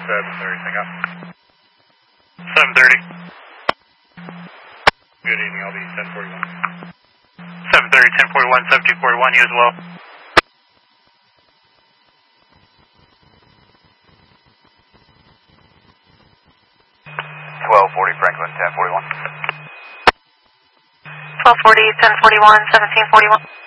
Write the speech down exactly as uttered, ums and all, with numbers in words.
seven thirty, hang up. seven thirty. Good evening, I'll be ten forty-one. seven thirty, ten forty-one, seven two forty-one, you as well. twelve forty Franklin, ten forty-one. twelve forty, ten forty-one, seventeen forty-one.